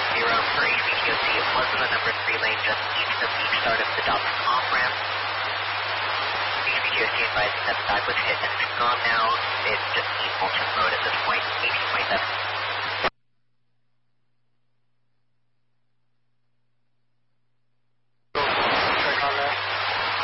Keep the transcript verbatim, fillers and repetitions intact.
zero for A C T O C. It was in the number three lane just east of the start of the Dobson off-ramp. A C T O C advising that side was hit and it's gone now. It just needs ultra mode